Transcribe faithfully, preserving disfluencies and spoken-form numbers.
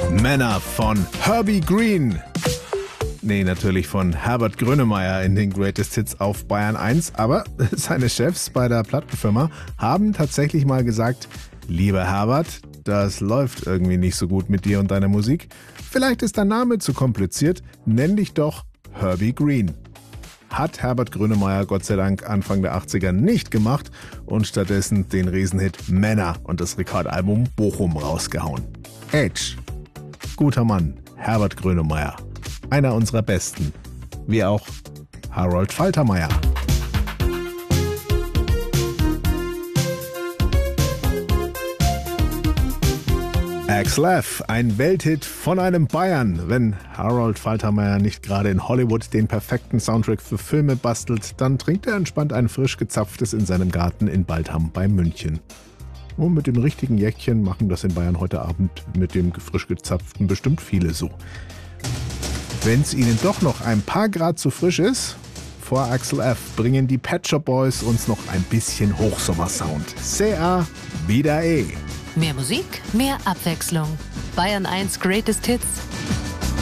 Männer von Herbie Green. Nee, natürlich von Herbert Grönemeyer in den Greatest Hits auf Bayern eins. Aber seine Chefs bei der Plattenfirma haben tatsächlich mal gesagt, lieber Herbert, das läuft irgendwie nicht so gut mit dir und deiner Musik. Vielleicht ist dein Name zu kompliziert, nenn dich doch Herbie Green. Hat Herbert Grönemeyer Gott sei Dank Anfang der achtziger nicht gemacht und stattdessen den Riesenhit Männer und das Rekordalbum Bochum rausgehauen. Edge. Guter Mann, Herbert Grönemeyer. Einer unserer Besten. Wie auch Harold Faltermeier. Axel F., ein Welthit von einem Bayern. Wenn Harold Faltermeier nicht gerade in Hollywood den perfekten Soundtrack für Filme bastelt, dann trinkt er entspannt ein frisch gezapftes in seinem Garten in Baldham bei München. Und mit dem richtigen Jäckchen machen das in Bayern heute Abend mit dem frisch gezapften bestimmt viele so. Wenn es ihnen doch noch ein paar Grad zu frisch ist, vor Axel F. bringen die Pet Shop Boys uns noch ein bisschen Hochsommersound. C A wieder E. Mehr Musik, mehr Abwechslung. Bayern eins Greatest Hits.